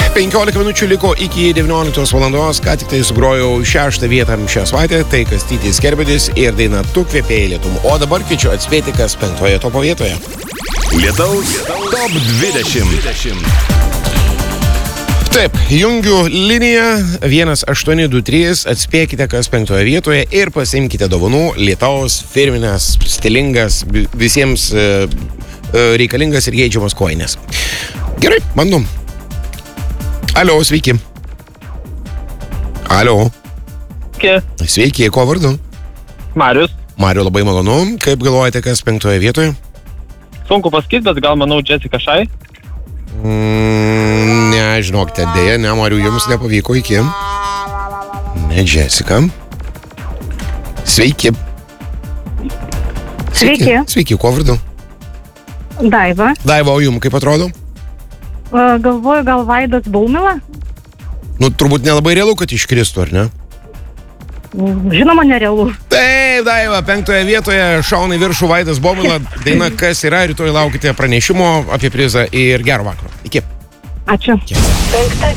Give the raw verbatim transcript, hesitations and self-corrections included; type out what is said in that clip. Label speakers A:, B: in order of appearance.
A: penkiolika minučių liko iki devynioliktos valandos, ką tik tai sugrojau šeštą vietą šią savaitę, tai Kastytis Kerbedis ir daina Tu kvepėjai lietumu. O dabar kviečiu atspėti, kas penktoje topo vietoje.
B: Lietaus top dvidešimt.
A: Taip, jungiu liniją vienas aštuoni du trys, atspėkite, kas penktoje vietoje ir pasiimkite dovanų Lietaus firminės, stilingas, visiems e, e, reikalingas ir geidžiamas kojines. Gerai, bandom. Alio, sveiki. Alio.
C: Sveiki.
A: Sveiki, kuo vardu?
C: Marius.
A: Mariu, labai malonu. Kaip galvojate, kas penktoje vietoje?
C: Sunku pasakyti, bet gal manau Jessica Shai.
A: Mm, ne, žinokite, dėja, ne, Mariu, jums nepavyko iki. Ne, Jessica. Sveiki.
D: Sveiki.
A: Sveiki, kuo vardu?
D: Daiva.
A: Daiva, o jums kaip atrodo?
D: Galvoju, gal Vaidas Baumila?
A: Nu, turbūt nelabai realu, kad iškristų, ar ne?
D: Žinoma, nerealu.
A: Taip, Daiva, penktoje vietoje šauna į viršų Vaidas Baumila. Daina, kas yra, rytoj laukite pranešimo apie prizą ir gero vakaro. Iki.
D: Ačiū.
A: Iki.